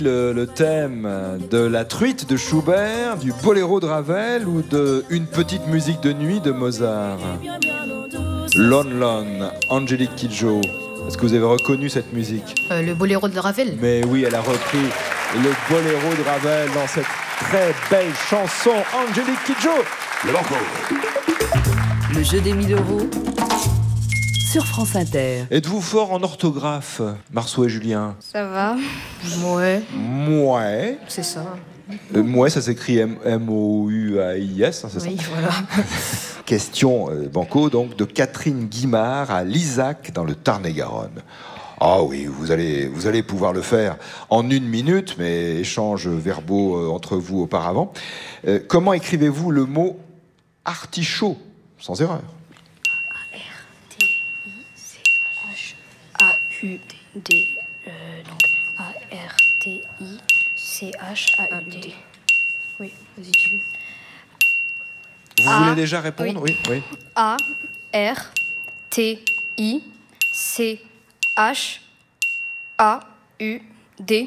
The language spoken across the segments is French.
Le thème de la truite de Schubert, du boléro de Ravel ou de Une petite musique de nuit de Mozart. Lon Lon, Angélique Kidjo. Est-ce que vous avez reconnu cette musique? Le boléro de Ravel. Mais oui, elle a repris le boléro de Ravel dans cette très belle chanson. Angélique Kidjo, le banco. Le jeu des 1000 euros sur France Inter. Êtes-vous fort en orthographe, Marceau et Julien? Ça va. Ouais. Mouais. C'est ça. Mouais, ça s'écrit M-O-U-A-I-S, hein, c'est Oui, ça? voilà. Question banco, donc, de Catherine Guimard à Lisac, dans le Tarn-et-Garonne. Ah oui, vous allez pouvoir le faire en 1 minute, mais échanges verbaux entre vous auparavant. Comment écrivez-vous le mot artichaut, sans erreur? A-R-T-I-C-H-A-U-D. Donc A-R-T-I-C-H-A-U-D. Oui, vas-y, tu. Vous voulez déjà répondre? Oui. Oui. A-R-T-I-C-H-A-U-D.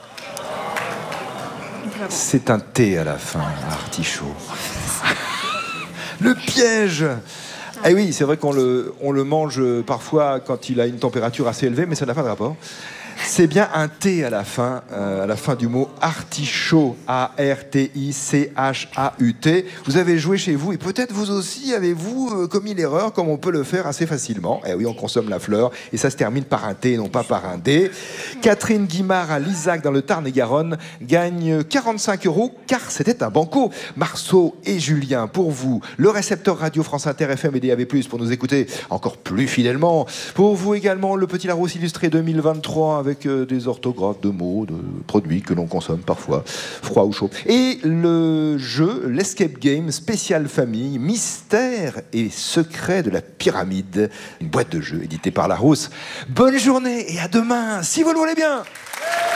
C'est un T à la fin, artichaut. Le piège! Eh oui, c'est vrai qu'on le mange parfois quand il a une température assez élevée, mais ça n'a pas de rapport. C'est bien un T à la fin du mot artichaut, A-R-T-I-C-H-A-U-T. Vous avez joué chez vous et peut-être vous aussi avez-vous commis l'erreur, comme on peut le faire assez facilement. Eh oui, on consomme la fleur et ça se termine par un T et non pas par un D. Catherine Guimard à Lisac dans le Tarn-et-Garonne gagne 45 € car c'était un banco. Marceau et Julien, pour vous, le récepteur radio France Inter FM et DAB+, pour nous écouter encore plus fidèlement. Pour vous également, le Petit Larousse illustré 2023 avec des orthographes de mots, de produits que l'on consomme parfois, froid ou chaud. Et le jeu, l'Escape Game spécial famille, mystère et secret de la pyramide. Une boîte de jeux éditée par Larousse. Bonne journée et à demain, si vous le voulez bien.